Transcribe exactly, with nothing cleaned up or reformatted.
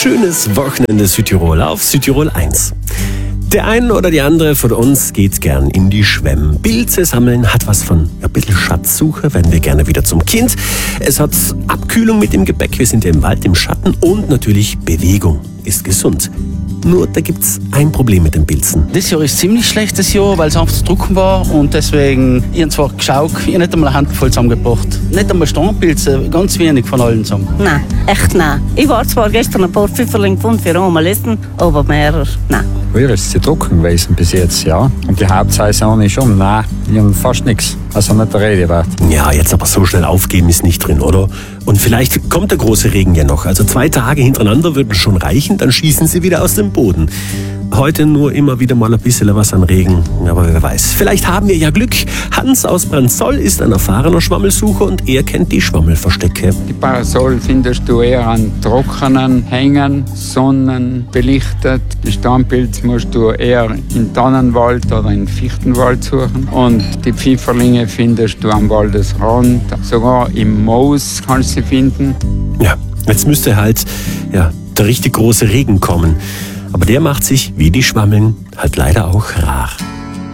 schönes Wochenende Südtirol auf Südtirol eins. Der eine oder die andere von uns geht gern in die Schwemme. Pilze sammeln hat was von ein bisschen Schatzsuche, werden wir gerne wieder zum Kind. Es hat Abkühlung mit dem Gepäck, wir sind ja im Wald, im Schatten und natürlich Bewegung ist gesund. Nur da gibt's ein Problem mit den Pilzen. Das Jahr ist ein ziemlich schlechtes Jahr, weil es einfach zu trocken war und deswegen, ich habe zwar geschaut, ich habe nicht einmal eine Handvoll zusammengebracht. Nicht einmal Steinpilze, ganz wenig von allen zusammen. Nein, echt nein. Ich war zwar gestern ein paar Pfifferlinge gefunden für einmal essen, aber mehr, nein. Früher ist es zu trocken gewesen bis jetzt, ja. Und die Hauptsaison ist um, nein, ich habe fast nichts. Also nicht der Rede wert. Ja, jetzt aber so schnell aufgeben ist nicht drin, oder? Und vielleicht kommt der große Regen ja noch. Also zwei Tage hintereinander würden schon reichen, dann schießen sie wieder aus dem Boden. Heute nur immer wieder mal ein bisschen was an Regen, aber wer weiß. Vielleicht haben wir ja Glück. Hans aus Brandssoll ist ein erfahrener Schwammelsucher und er kennt die Schwammelverstecke. Die Parasol findest du eher an trockenen Hängen, sonnenbelichtet. Die Steinpilz musst du eher im Tannenwald oder im Fichtenwald suchen. Und die Pfifferlinge findest du am Waldesrand. Sogar im Moos kannst du sie finden. Ja, jetzt müsste halt ja, der richtig große Regen kommen. Aber der macht sich, wie die Schwammeln, halt leider auch rar.